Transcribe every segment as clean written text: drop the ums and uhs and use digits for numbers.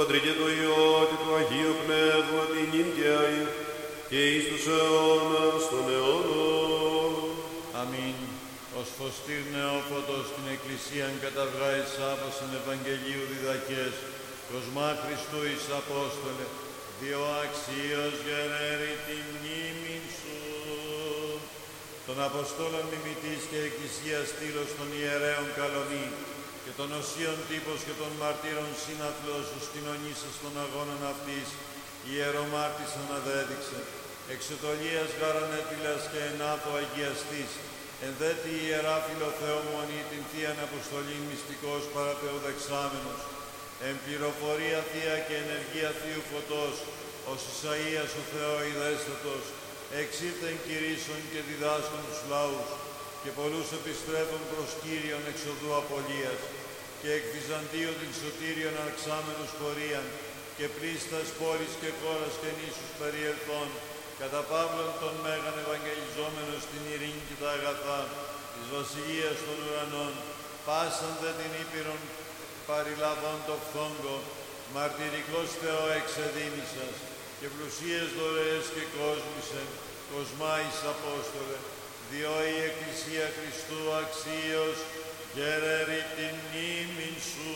Πατρί και το Υιό και το Αγίο Πνεύμα την νυν και αεί και εις τους αιώνας των αιώνων. Αμήν. Ως φωστήρ νεόφωτος την Εκκλησίαν καταβγάεις άπωσεν Ευαγγελίου διδακές, κοσμά Χριστού εις Απόστολε, διό αξίως γενέρη την μνήμην σου. Των Αποστόλων μιμητής και Εκκλησίας στήλος των ιερέων καλονή, και των οσίων τύπος και των μαρτύρων σύναθλος σου κοινωνήσας των αγώνων αυτής, ιερομάρτης αναδέδειξε. Εξωτολίας γαρανέτηλας και ενάθο αγιαστής, εν δε τη ιερά φιλοθεομονή την Θείαν Αποστολή μυστικός παραθεοδεξάμενος, εν πληροφορία Θεία και ενεργία Θείου Φωτός, ως Ισαΐας ο Θεό ειδέστατος, εξήλθεν κηρύσσον και διδάσκον τους λαούς, και πολλούς επιστρέφων προς Κύριον εξοδού απολίας, και εκ Βυζαντίου την σωτήριον αρξάμενους χωρίαν, και πλήστας πόλης και χώρας και νήσους περιελθών, κατά Παύλον των Μέγαν Ευαγγελιζόμενος την ειρήνη και τα αγαθά της Βασιλείας των Ουρανών, πάσαν δε την Ήπειρον παριλαβών το φθόγκο, μαρτυρικός Θεό εξεδίμησας, και πλουσίες δωρεές και κόσμησεν, κοσμά εις Απόστολε, διό η Εκκλησία Χριστού αξίως γερέρη την μνήμην σου.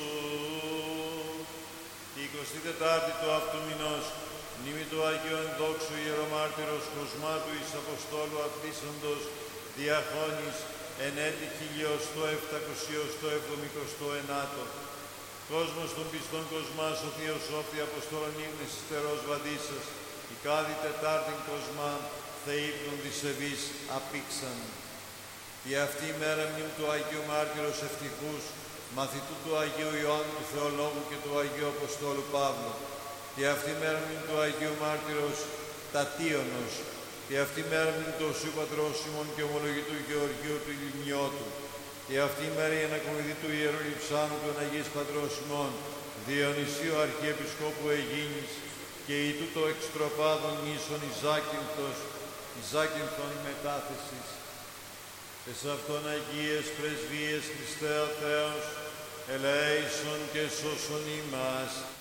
Η 24η του αυτού μηνός, μνήμη του Αγίου Ενδόξου Ιερομάρτυρος Κοσμάτου εις Αποστόλου Αυτίσαντος Διαχώνης εν έτη 1779. Κόσμος των πιστών Κοσμάς, ο Θείος Όφη Αποστόλων ύμνης ιστερός βαδίσας, η κάδη τετάρτην Κοσμά, θεήπνων δισεβείς απήξαν. Η αυτή μέρα μνήμη του Αγίου Μάρτυρος ευτυχούς, μαθητού του Αγίου Ιωάννου του Θεολόγου και του Αγίου Αποστόλου Παύλου. Τη αυτή μέρα μνήμη του Αγίου Μάρτυρος Τατίωνος. Τη αυτή μέρα μνήμη του Οσίου Πατρός Σιμών και ομολογητού Γεωργίου του Ηλιμιώτου. Τη αυτή μέρα η ανακομιδή του Ιερού Λειψάνου του Αγίης Πατρός Σιμών, Διονυσίου Αρχιεπισκόπου Αιγίνης και η τούτο εξτροπάδων νήσων Ιζάκυνθων μετάθεσης. Εσ' αυτόν Αγίες Πρεσβείες Χριστέ ο Θεός, ελέησον και σώσον ημάς.